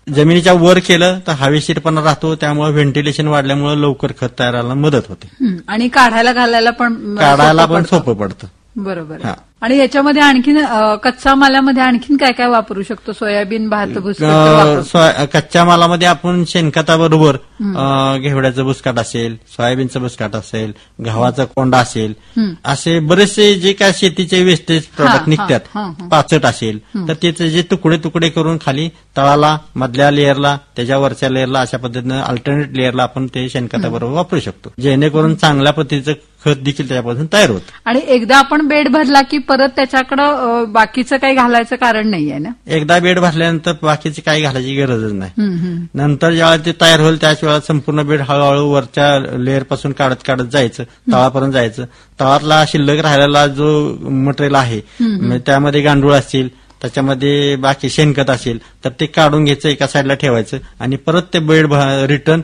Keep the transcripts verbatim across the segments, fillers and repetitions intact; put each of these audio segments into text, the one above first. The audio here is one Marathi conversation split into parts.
जमिनीच्या वर केलं तर हवेशीरपणा राहतो, त्यामुळे व्हेंटिलेशन वाढल्यामुळे लवकर खत तयार व्हायला मदत होते. हं. आणि काढायला घालायला पण काढायला सोपं पण पडतं. सोपं पडतं. बरोबर आहे. हा. आणि याच्यामध्ये आणखीन अ, कच्चा मालामध्ये आणखीन काय काय वापरू शकतो? सोयाबीन, भात, भुसकट तर अ, वापरतो. सोया- कच्च्या मालामध्ये आपण शेणखताबरोबर अ, घेवड्याचं बुसकाट असेल, सोयाबीनचं बुसकाट असेल, गव्हाचा कोंडा असेल, हं. असे बरेचसे जे काय शेतीचे वेस्टेज हा, प्रोडक्ट हा, निघतात, हा, हा. पाचट असेल तर त्याचे जे तुकडे तुकडे करून खाली तळाला, मधल्या लेअरला, त्याच्या वरच्या लेअरला, अशा पद्धतीनं अल्टरनेट लेअरला आपण ते शेणखताबरोबर वापरू शकतो, जेणेकरून चांगल्या पद्धतीचं खत देखील त्यापासून तयार होतं. आणि एकदा आपण बेड भरला की परत त्याच्याकडं अ, बाकीचं काही घालायचं कारण नाहीये ना? एकदा बेड भरल्यानंतर बाकीची काही घालायची गरजच नाही. हं, हं. नंतर ज्यावेळेला ते तयार होईल त्याच वेळेला संपूर्ण बेड हळूहळू वरच्या लेअर पासून काढत काढत जायचं, तळापर्यंत जायचं. तळातला शिल्लक राहिलेला जो मटेरियल आहे, म्हणजे त्यामध्ये गांडूळ असतील, त्याच्यामध्ये बाकी शेणखत असेल, तर ते काढून घ्यायचं, एका साईडला ठेवायचं आणि परत ते बेड रिटर्न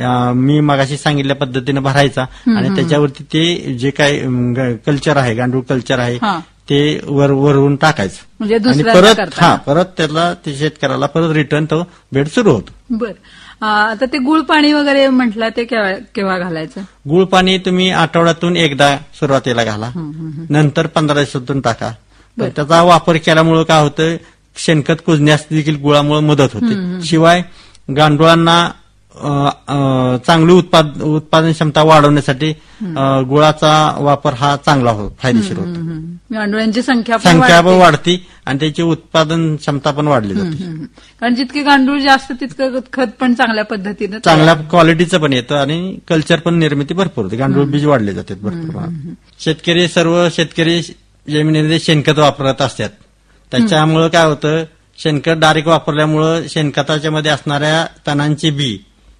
मी मगाशी सांगितल्या पद्धतीने भरायचा आणि त्याच्यावरती ते जे काय कल्चर आहे, गांडूळ कल्चर आहे, हा. ते वर वरून टाकायचं म्हणजे आणि दुसऱ्यांदा परत करताना. हा परत त्याला ते शेतकऱ्याला परत रिटर्न तो बेड सुरू होतो. बर. अ, आता ते गुळ पाणी वगैरे म्हटलं ते केव्हा केव्हा घालायचं? गुळ पाणी तुम्ही आठवड्यातून एकदा सुरुवातीला घाला, नंतर पंधरा दिवसातून टाका. तर त्याचा वापर केल्यामुळे काय होतं, शेणखत कुजण्यास देखील गुळामुळे मदत होते. शिवाय गांडुळांना अ, अ, चांगली उत्पाद उत्पादन क्षमता वाढवण्यासाठी अ, गुळाचा वापर हा चांगला हो फायदेशीर होतो. गांडुळांची संख्या पण संख्या पण वाढते. वाढती आणि त्याची उत्पादन क्षमता पण वाढली जाते. हं, हं. कारण जितके गांडूळ जास्त तितकं खत पण चांगल्या पद्धतीनं तयार. चांगल्या क्वालिटीचं पण येतं आणि कल्चर पण निर्मिती भरपूर होते, गांडूळ बीज वाढले जातात भरपूर प्रमाणात. शेतकरी सर्व शेतकरी जमिनीमध्ये शेणखत वापरत असतात, त्याच्यामुळं काय होतं, शेणखत डायरेक्ट वापरल्यामुळं शेणखताच्या मध्ये असणाऱ्या तणांचे बी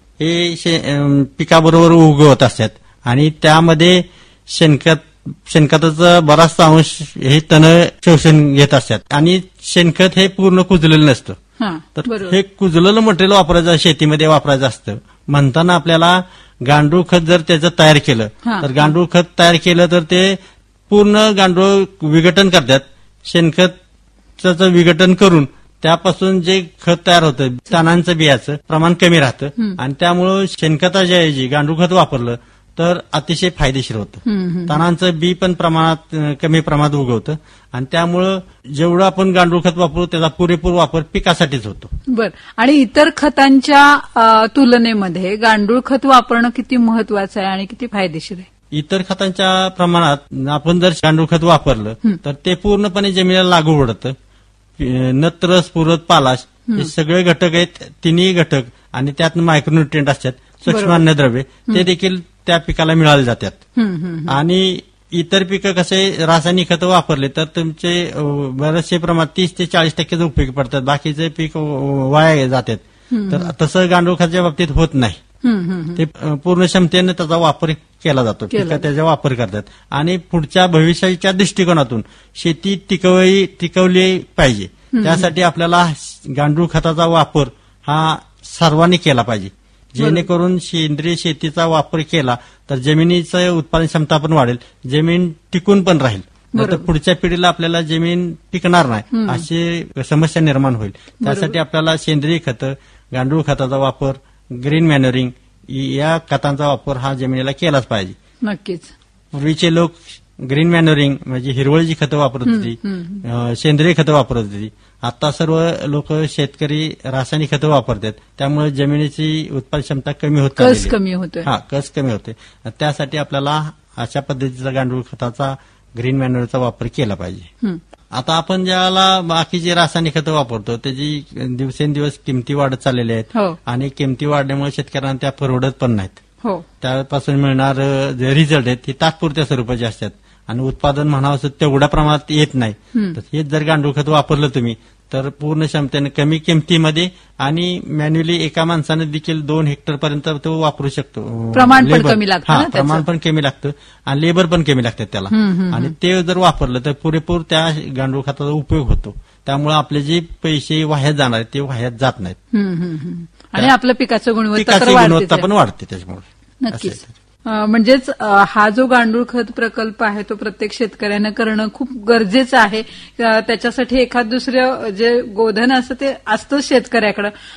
हे शे- अं, पिकाबरोबर उगवत असतात आणि त्यामध्ये शेणखत शेणखताचं बराचसा अंश हे तण शोषण घेत असतात आणि शेणखत हे पूर्ण कुजलेलं नसतं. हा, तर बरोबर. हे कुजलेलं मटेरियल वापरायचं शेतीमध्ये वापरायचं असतं. म्हणताना आपल्याला गांडूळ खत जर त्याचं तयार केलं हा. तर गांडूळ खत तयार केलं तर ते पूर्ण गांडूळ विघटन करतात. शेणखताचं विघटन करून त्यापासून जे खत तयार होतं, तणांचं बियाचं प्रमाण कमी राहतं आणि त्यामुळं शेणखताच्या ऐवजी गांडूळ खत वापरलं तर अतिशय फायदेशीर होतं. हं, हं. तणांचं बी पण प्रमाणात अं, कमी प्रमाणात उगवतं आणि त्यामुळं जेवढं आपण गांडूळ खत वापरू त्याचा पुरेपूर वापर पिकासाठीच होतो. बर. आणि इतर खतांच्या अ, तुलनेमध्ये गांडूळ खत वापरणं किती महत्वाचं आहे आणि किती फायदेशीर आहे? इतर खतांच्या प्रमाणात आपण जर गांडूळ खत वापरलं तर ते पूर्णपणे जमिनीला लागू पडतं. नत्र, स्फुरद, पालाश हे सगळे घटक आहेत, तिन्ही घटक आणि त्यात मायक्रोन्युट्रिएंट असतात, सूक्ष्म अन्नद्रव्ये, ते देखील त्या पिकाला मिळाले जातात. हं, हं. आणि इतर पिकं कसे रासायनिक खतं वापरले तर तुमचे अं, बरेचसे प्रमाण तीस ते चाळीस टक्केच उपयोगी पडतात, बाकीचे पीक अं, वाया जातात. तर तसं गांडूळ खताच्या बाबतीत होत नाही. हं, हं. ते अं, पूर्ण क्षमतेने त्याचा वापर केला जातो, केला पिकं त्याचा वापर करतात आणि पुढच्या भविष्याच्या दृष्टिकोनातून शेती टिकवली टिकवली पाहिजे. त्यासाठी आपल्याला गांडूळ खताचा वापर हा सर्वांनी केला पाहिजे, जेणेकरून सेंद्रिय शेतीचा वापर केला तर जमिनीचं उत्पादन क्षमता पण वाढेल, जमीन टिकून पण राहील. तर पुढच्या पिढीला आपल्याला जमीन टिकणार नाही अशी समस्या निर्माण होईल. त्यासाठी आपल्याला सेंद्रिय खतं, गांडूळ खताचा वापर, ग्रीन मॅन्युरिंग या खतांचा वापर हा जमिनीला केलाच पाहिजे. नक्कीच. पूर्वीचे लोक ग्रीन मॅन्युरिंग म्हणजे हिरवळीची खतं वापरत होती, अं, सेंद्रिय खतं वापरत होती. आता सर्व लोक शेतकरी रासायनिक खतं वापरतात, त्यामुळे जमिनीची उत्पादन क्षमता कमी होत कस चाललेली आहे. कमी होतोय. हा कस कमी होते. त्यासाठी आपल्याला अशा पद्धतीचा गांडूळ खताचा, ग्रीन मॅन्युअरचा वापर केला पाहिजे. हं. आता आपण ज्याला बाकीची रासायनिक खतं वापरतो त्याची दिवसेंदिवस किमती वाढत चाललेल्या आहेत हो. आणि किमती वाढल्यामुळे शेतकऱ्यांना त्या परवडत पण नाहीत. हो. त्यापासून मिळणार जे रिझल्ट आहेत ते तात्पुरत्या स्वरूपाचे असतात आणि उत्पादन म्हणावं तेवढ्या प्रमाणात येत नाही. तर हेच जर गांडूळ खत वापरलं तुम्ही तर पूर्ण क्षमतेने कमी किमतीमध्ये आणि मॅन्युअली एका माणसाने देखील दोन हेक्टर पर्यंत तो वापरू शकतो. प्रमाण पण लेबर- कमी लागतं हा, ना त्याचं? प्रमाण पण कमी लागतं आणि लेबर पण कमी लागतात त्याला. आणि ते जर वापरलं तर पुरेपूर त्या गांडूळ खताचा उपयोग होतो. त्यामुळे आपले जे पैसे वाह्यात जाणार आहेत ते वाह्यात जात नाहीत. हं, हं, हं. आणि आपलं पिकाचं गुणवत्ता तर पिकाची वाढतेच गुणवत्ता आहे. पण वाढते त्याच्यामुळे. नक्कीच. असं आहे. अं, म्हणजेच अं, हा जो गांडूळ खत प्रकल्प आहे तो प्रत्येक शेतकऱ्यानं करणं खूप गरजेचं आहे. अं, त्याच्यासाठी एखाद दुसरं जे गोधन असतं ते असतंच शेतकऱ्याकडं,